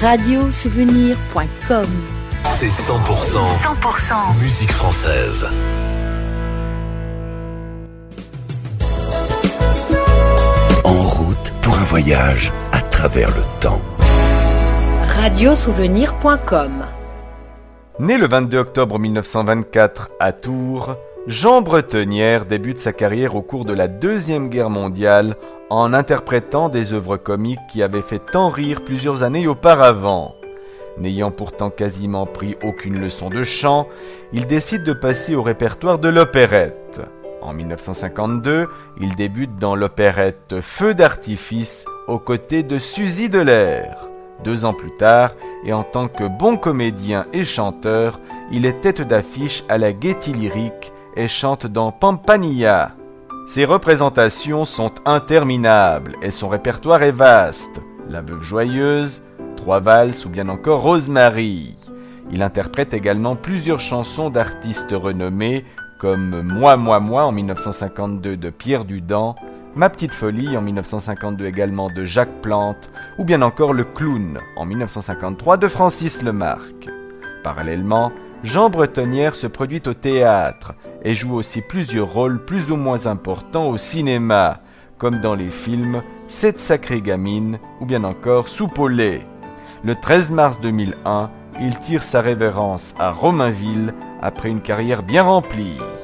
Radiosouvenir.com. C'est 100% musique française. En route pour un voyage à travers le temps. Radiosouvenir.com. Né le 22 octobre 1924 à Tours, Jean Bretonnière débute sa carrière au cours de la Deuxième Guerre mondiale en interprétant des œuvres comiques qui avaient fait tant rire plusieurs années auparavant. N'ayant pourtant quasiment pris aucune leçon de chant, il décide de passer au répertoire de l'opérette. En 1952, il débute dans l'opérette Feux d'artifice aux côtés de Suzy Delair. 2 ans plus tard, et en tant que bon comédien et chanteur, il est tête d'affiche à la Gaîté Lyrique et chante dans Pampania. Ses représentations sont interminables et son répertoire est vaste. La Veuve Joyeuse, 3 valses ou bien encore Rosemary. Il interprète également plusieurs chansons d'artistes renommés comme Moi, moi, moi en 1952 de Pierre Dudant, Ma petite folie en 1952 également de Jacques Plante, ou bien encore Le Clown en 1953 de Francis Lemarque. Parallèlement, Jean Bretonnière se produit au théâtre et joue aussi plusieurs rôles plus ou moins importants au cinéma, comme dans les films Cette sacrée gamine ou bien encore Soupe au lait. Le 13 mars 2001, il tire sa révérence à Romainville après une carrière bien remplie.